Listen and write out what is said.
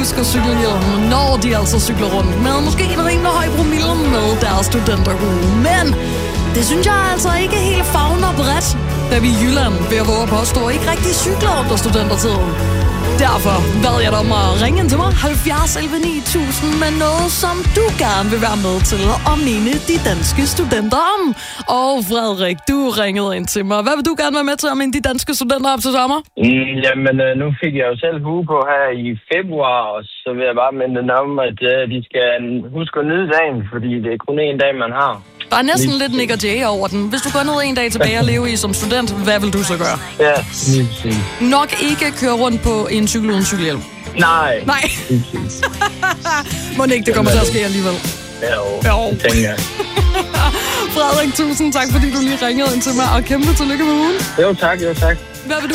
husker cykelhjelmen, når de altså cykler rundt med måske en rimelig høj promille med deres studenterhue. Men det synes jeg altså ikke helt favner bredt, da vi i Jylland, ved at våge at påstå, ikke rigtig cykler under studentertiden. Derfor bad jeg dig om at ringe ind til mig 70 11 9000 med noget, som du gerne vil være med til at minde de danske studenter om. Og Frederik, du ringede ind til mig. Hvad vil du gerne være med til at minde de danske studenter op til sommer? Jamen, nu fik jeg jo selv hue på her i februar, og så vil jeg bare minde dem om, at de skal huske at nyde dagen, fordi det er kun én dag, man har. Der er næsten lidt Nick og Jay over den. Hvis du går ned en dag tilbage og lever i som student, hvad vil du så gøre? Ja, lige præcis. Nok ikke køre rundt på en cykel uden cykelhjelm. Nej. Må ikke, det kommer til at ske alligevel. Jo, det tænker jeg. Frederik, tusind tak, fordi du lige ringede ind til mig, og kæmpe tillykke med ugen. Jo, tak. Hvad vil du